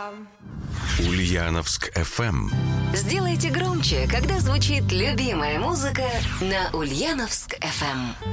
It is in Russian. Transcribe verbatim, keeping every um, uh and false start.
Ульяновск эф эм. Сделайте громче, когда звучит любимая музыка на Ульяновск эф эм.